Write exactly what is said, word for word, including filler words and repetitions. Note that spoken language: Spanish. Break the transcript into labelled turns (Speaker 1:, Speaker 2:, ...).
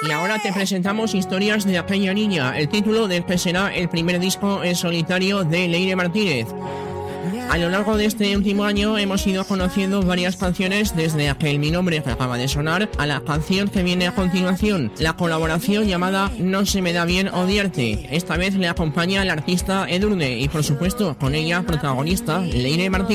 Speaker 1: Y ahora te presentamos Historias de aquella niña, el título del que será el primer disco en solitario de Leire Martínez. A lo largo de este último año hemos ido conociendo varias canciones, desde aquel Mi Nombre que acaba de sonar a la canción que viene a continuación, la colaboración llamada No se me da bien odiarte. Esta vez le acompaña el artista Edurne y por supuesto con ella protagonista Leire Martínez.